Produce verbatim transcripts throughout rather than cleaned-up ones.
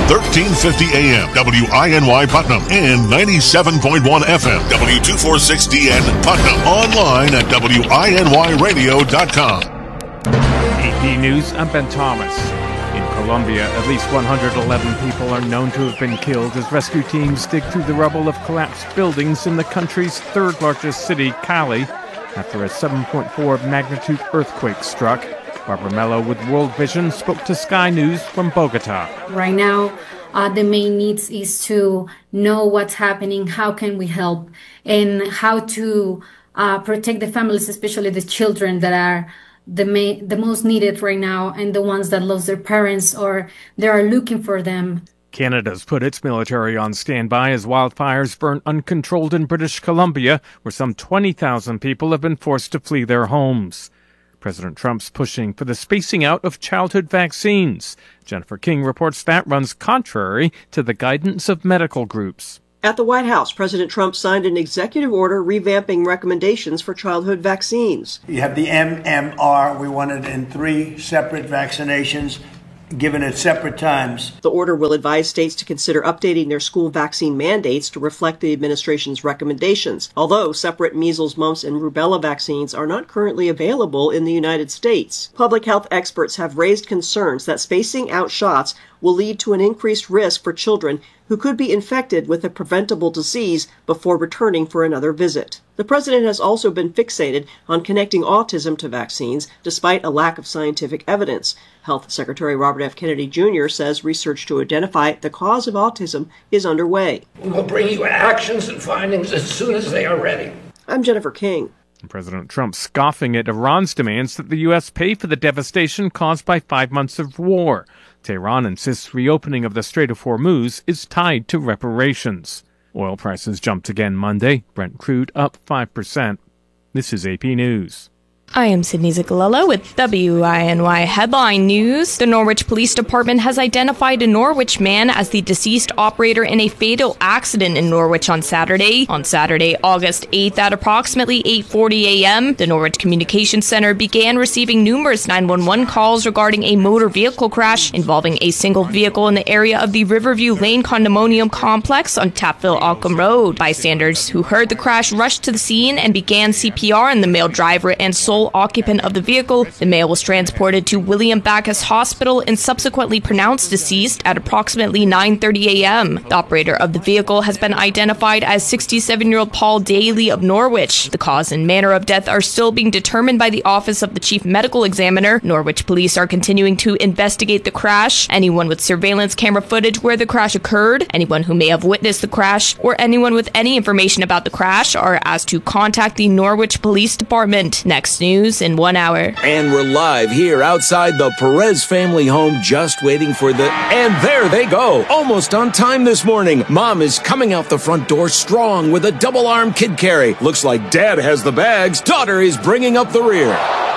thirteen fifty A M, W I N Y Putnam, and ninety-seven point one F M, W two forty-six D N Putnam. Online at W I N Y radio dot com. A P News, I'm Ben Thomas. In Colombia, at least one hundred eleven people are known to have been killed as rescue teams dig through the rubble of collapsed buildings in the country's third largest city, Cali, after a seven point four magnitude earthquake struck. Barbara Mello with World Vision spoke to Sky News from Bogota. Right now, uh, the main needs is to know what's happening, how can we help, and how to uh, protect the families, especially the children that are the ma- the most needed right now, and the ones that lost their parents or they are looking for them. Canada's put its military on standby as wildfires burn uncontrolled in British Columbia, where some twenty thousand people have been forced to flee their homes. President Trump's pushing for the spacing out of childhood vaccines. Jennifer King reports that runs contrary to the guidance of medical groups. At the White House, President Trump signed an executive order revamping recommendations for childhood vaccines. You have the M M R. We want it in three separate vaccinations, given at separate times. The order will advise states to consider updating their school vaccine mandates to reflect the administration's recommendations, although separate measles, mumps, and rubella vaccines are not currently available in the United States. Public health experts have raised concerns that spacing out shots will lead to an increased risk for children who could be infected with a preventable disease before returning for another visit. The president has also been fixated on connecting autism to vaccines, despite a lack of scientific evidence. Health Secretary Robert F. Kennedy Junior says research to identify the cause of autism is underway. We will bring you actions and findings as soon as they are ready. I'm Jennifer King. President Trump scoffing at Iran's demands that the U S pay for the devastation caused by five months of war. Tehran insists reopening of the Strait of Hormuz is tied to reparations. Oil prices jumped again Monday. Brent crude up five percent. This is A P News. I am Sydney Zicalello with W I N Y Headline News. The Norwich Police Department has identified a Norwich man as the deceased operator in a fatal accident in Norwich on Saturday. On Saturday, August eighth at approximately eight forty a.m., the Norwich Communications Center began receiving numerous nine one one calls regarding a motor vehicle crash involving a single vehicle in the area of the Riverview Lane condominium complex on Tapville-Alcombe Road. Bystanders who heard the crash rushed to the scene and began C P R on the male driver and sole occupant of the vehicle. The male was transported to William Backus Hospital and subsequently pronounced deceased at approximately nine thirty a.m. The operator of the vehicle has been identified as sixty-seven-year-old Paul Daly of Norwich. The cause and manner of death are still being determined by the Office of the Chief Medical Examiner. Norwich police are continuing to investigate the crash. Anyone with surveillance camera footage where the crash occurred, anyone who may have witnessed the crash, or anyone with any information about the crash are asked to contact the Norwich Police Department. Next news in one hour. And we're live here outside the Perez family home, just waiting for the... And there they go! Almost on time this morning. Mom is coming out the front door strong with a double-arm kid carry. Looks like Dad has the bags. Daughter is bringing up the rear.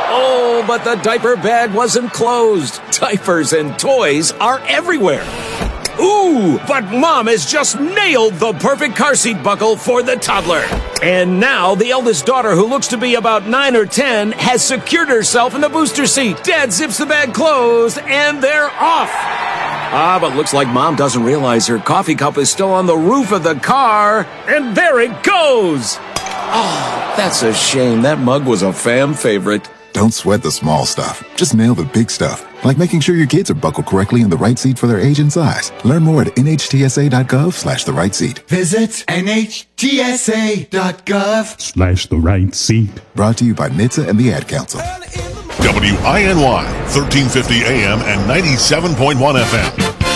Oh, but the diaper bag wasn't closed. Diapers and toys are everywhere. Ooh, but Mom has just nailed the perfect car seat buckle for the toddler. And now the eldest daughter, who looks to be about nine or ten, has secured herself in the booster seat. Dad zips the bag closed, and they're off. Ah, but looks like Mom doesn't realize her coffee cup is still on the roof of the car. And there it goes. Oh, that's a shame. That mug was a fam favorite. Don't sweat the small stuff. Just nail the big stuff, like making sure your kids are buckled correctly in the right seat for their age and size. Learn more at nhtsa.gov slash the right seat. Visit nhtsa.gov slash the right seat. Brought to you by N H T S A and the Ad Council. W I N Y, thirteen fifty A M and ninety-seven point one F M.